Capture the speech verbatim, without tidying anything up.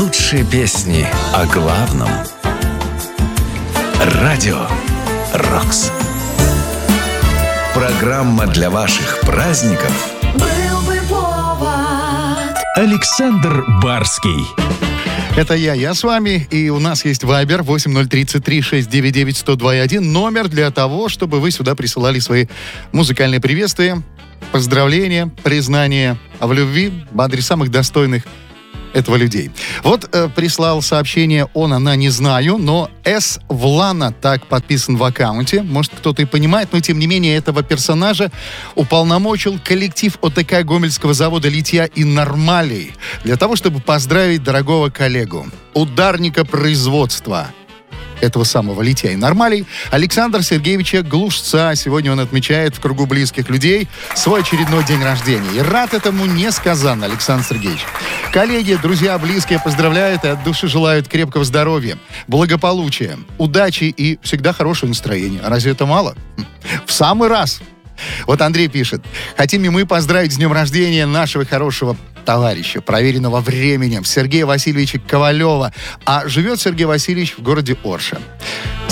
Лучшие песни о главном. Радио «Рокс». Программа для ваших праздников. Был бы повод. Александр Барский. Это я, я с вами, и у нас есть Вайбер восемь ноль три три шесть девять девять сто два и один, номер для того, чтобы вы сюда присылали свои музыкальные приветствия, поздравления, признания в любви в адрес самых достойных этого людей. Вот э, прислал сообщение он, она, не знаю, но С. Влана так подписан в аккаунте. Может, кто-то и понимает, но тем не менее этого персонажа уполномочил коллектив ОТК Гомельского завода литья и нормалей для того, чтобы поздравить дорогого коллегу, ударника производства этого самого литья и нормалей, Александра Сергеевича Глушца. Сегодня он отмечает в кругу близких людей свой очередной день рождения. И рад этому несказанно, Александр Сергеевич. Коллеги, друзья, близкие поздравляют и от души желают крепкого здоровья, благополучия, удачи и всегда хорошего настроения. Разве это мало? В самый раз. Вот Андрей пишет: хотим и мы поздравить с днем рождения нашего хорошего товарища, проверенного временем, Сергея Васильевича Ковалева. А живет Сергей Васильевич в городе Орша.